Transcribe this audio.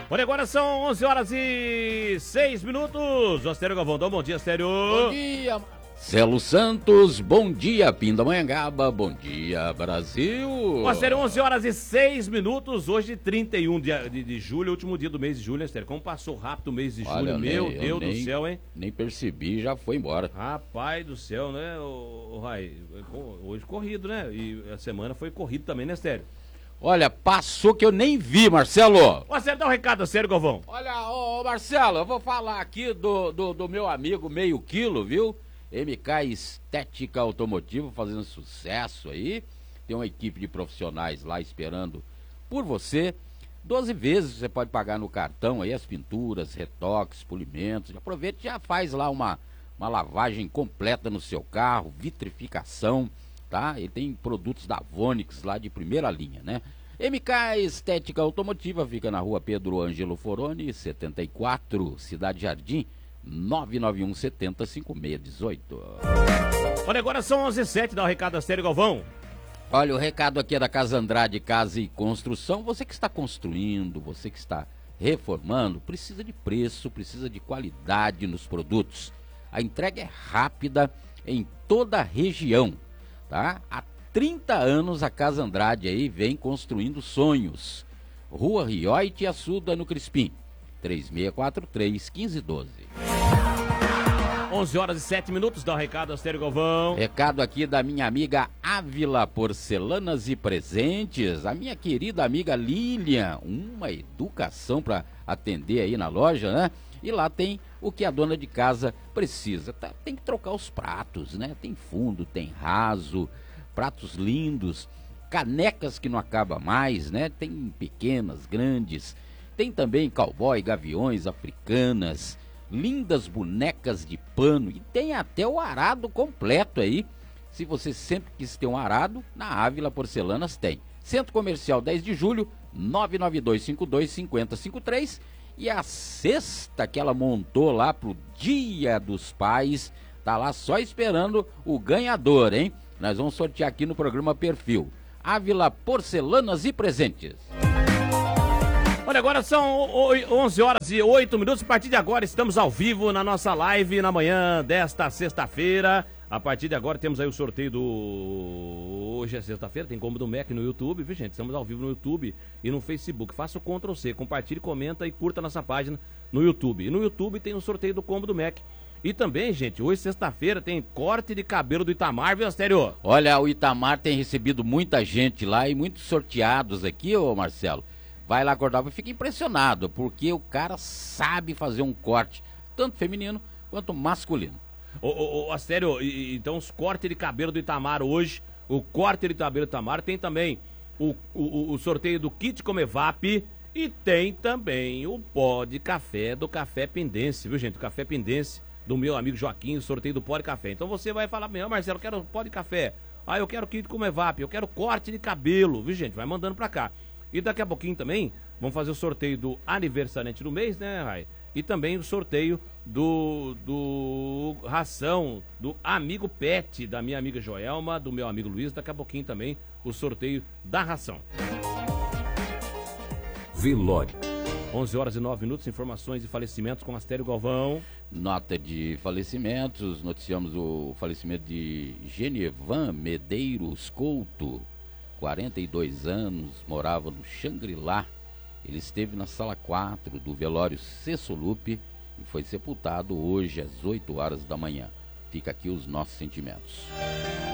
Olha, agora são 11 horas e 6 minutos. Astério Galvão, dá um bom dia, Astério. Bom dia, Marcelo Santos, bom dia, Pindamonhangaba, bom dia, Brasil. Astério, 11 horas e 6 minutos, hoje 31 de julho, último dia do mês de julho, Astério. Como passou rápido o mês de julho, meu Deus do céu, hein? Nem percebi, já foi embora. Rapaz do céu, né, o Rai? Hoje corrido, né? E a semana foi corrido também, né, Astério? Olha, passou que eu nem vi, Marcelo. Ô, Astério, dá um recado, Astério Galvão. Olha, ô Marcelo, eu vou falar aqui do meu amigo Meio Quilo, viu? MK Estética Automotiva fazendo sucesso aí. Tem uma equipe de profissionais lá esperando por você. 12 vezes você pode pagar no cartão aí as pinturas, retoques, polimentos. Aproveita e já faz lá uma lavagem completa no seu carro, vitrificação, tá? Ele tem produtos da Vonix lá de primeira linha, né? MK Estética Automotiva fica na rua Pedro Ângelo Foroni, 74, Cidade Jardim, 991 70 5618. Olha, agora são 11h07, dá o recado, Astério Galvão. Olha, o recado aqui é da Casa Andrade Casa e Construção. Você que está construindo, você que está reformando, precisa de preço, precisa de qualidade nos produtos. A entrega é rápida em toda a região, tá? Há 30 anos a Casa Andrade aí vem construindo sonhos. Rua Rioite e Açuda, no Crispim, 3643-1512. 11 horas e 7 minutos, dá o recado, Astério Galvão. Recado aqui da minha amiga Ávila Porcelanas e Presentes, a minha querida amiga Lilian, uma educação para atender aí na loja, né? E lá tem o que a dona de casa precisa. Tem que trocar os pratos, né? Tem fundo, tem raso, pratos lindos, canecas que não acaba mais, né? Tem pequenas, grandes, tem também cowboy, gaviões, africanas, lindas bonecas de pano e tem até o arado completo aí. Se você sempre quis ter um arado, na Ávila Porcelanas tem. Centro Comercial 10 de Julho, 992525053. E a cesta que ela montou lá pro Dia dos Pais, tá lá só esperando o ganhador, hein? Nós vamos sortear aqui no programa Perfil. Ávila Porcelanas e Presentes. Olha, agora são 11 horas e 8 minutos. A partir de agora estamos ao vivo na nossa live na manhã desta sexta-feira. A partir de agora temos aí o sorteio do... Hoje é sexta-feira, tem Combo do Mac no YouTube, viu, gente? Estamos ao vivo no YouTube e no Facebook. Faça o Ctrl+C, compartilhe, comenta e curta nossa página no YouTube. E no YouTube tem o sorteio do Combo do Mac. E também, gente, hoje sexta-feira tem corte de cabelo do Itamar, viu, Astério? Olha, o Itamar tem recebido muita gente lá e muitos sorteados aqui, ô Marcelo. Vai lá acordar e fica impressionado, porque o cara sabe fazer um corte, tanto feminino quanto masculino. Ô, Astério, então os cortes de cabelo do Itamar hoje, o corte de cabelo do Itamar, tem também o sorteio do kit Comevap e tem também o pó de café do Café Pendense, viu, gente? O Café Pendense do meu amigo Joaquim, o sorteio do pó de café. Então você vai falar, Marcelo, eu quero pó de café, eu quero kit Comevap, eu quero corte de cabelo, viu, gente? Vai mandando pra cá. E daqui a pouquinho também vamos fazer o sorteio do aniversariante do mês, né, Rai? E também o sorteio do ração do amigo Pet, da minha amiga Joelma, do meu amigo Luiz. Daqui a pouquinho também o sorteio da ração. Velório. 11 horas e 9 minutos, informações e falecimentos com Astério Galvão. Nota de falecimentos, noticiamos o falecimento de Genevan Medeiros Couto, 42 anos, morava no Xangri-Lá. Ele esteve na sala 4 do velório Cessolupe e foi sepultado hoje às 8 horas da manhã. Fica aqui os nossos sentimentos.